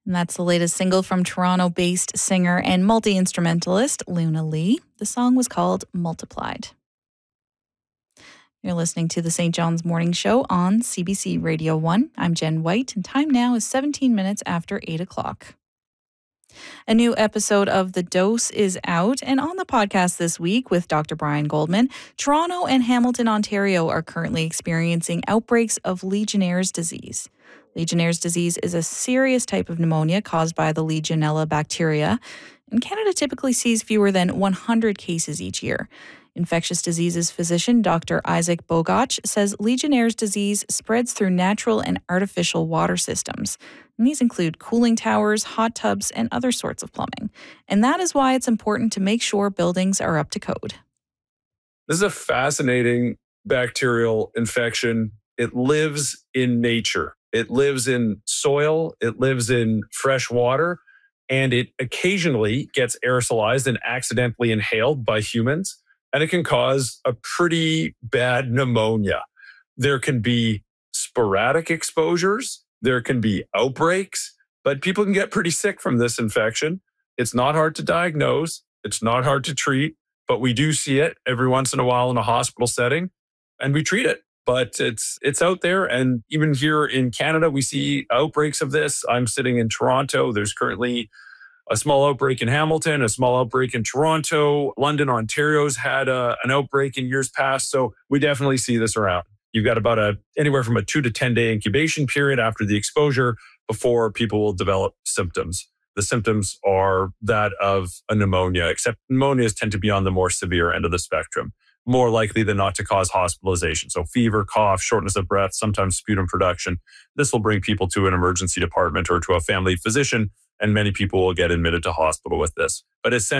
And that's the latest single from Toronto-based singer and multi-instrumentalist Luna Lee. The song was called Multiplied. You're listening to the St. John's Morning Show on CBC Radio 1. I'm Jen White, and time now is 17 minutes after 8 o'clock. A new episode of The Dose is out, and on the podcast this week with Dr. Brian Goldman, Toronto and Hamilton, Ontario are currently experiencing outbreaks of Legionnaire's disease. Legionnaire's disease is a serious type of pneumonia caused by the Legionella bacteria, and Canada typically sees fewer than 100 cases each year. Infectious diseases physician Dr. Isaac Bogoch says Legionnaire's disease spreads through natural and artificial water systems. And these include cooling towers, hot tubs, and other sorts of plumbing. And that is why it's important to make sure buildings are up to code. This is a fascinating bacterial infection. It lives in nature. It lives in soil. It lives in fresh water. And it occasionally gets aerosolized and accidentally inhaled by humans. And it can cause a pretty bad pneumonia. There can be sporadic exposures. There can be outbreaks, but people can get pretty sick from this infection. It's not hard to diagnose. It's not hard to treat, but we do see it every once in a while in a hospital setting, and we treat it. But it's out there, and even here in Canada, we see outbreaks of this. I'm sitting in Toronto. There's currently a small outbreak in Hamilton, a small outbreak in Toronto. London, Ontario's had an outbreak in years past. So we definitely see this around. You've got about anywhere from a 2 to 10 day incubation period after the exposure before people will develop symptoms. The symptoms are that of a pneumonia, except pneumonias tend to be on the more severe end of the spectrum, more likely than not to cause hospitalization. So fever, cough, shortness of breath, sometimes sputum production. This will bring people to an emergency department or to a family physician, and many people will get admitted to hospital with this. But essentially,